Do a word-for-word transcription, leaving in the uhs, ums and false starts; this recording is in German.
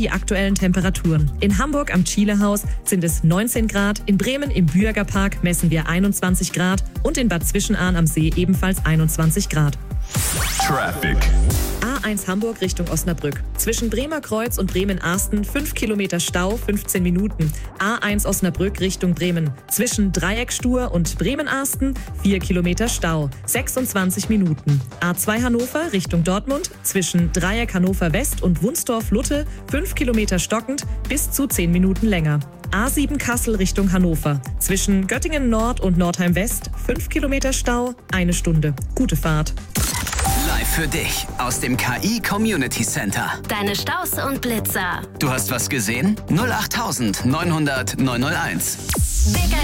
die aktuellen Temperaturen. In Hamburg am Chilehaus sind es neunzehn Grad, in Bremen im Bürgerpark messen wir einundzwanzig Grad und in Bad Zwischenahn am See ebenfalls einundzwanzig Grad. Traffic. A eins Hamburg Richtung Osnabrück. Zwischen Bremer Kreuz und Bremen-Arsten fünf Kilometer Stau, fünfzehn Minuten. A eins Osnabrück Richtung Bremen. Zwischen Dreieckstur und Bremen-Arsten vier Kilometer Stau, sechsundzwanzig Minuten. A zwei Hannover Richtung Dortmund. Zwischen Dreieck Hannover West und Wunstorf-Lutte fünf Kilometer stockend, bis zu zehn Minuten länger. A sieben Kassel Richtung Hannover. Zwischen Göttingen Nord und Nordheim West fünf Kilometer Stau, eine Stunde. Gute Fahrt. Live für dich aus dem K I Community Center. Deine Staus und Blitzer. Du hast was gesehen? null acht neun null null neun null eins.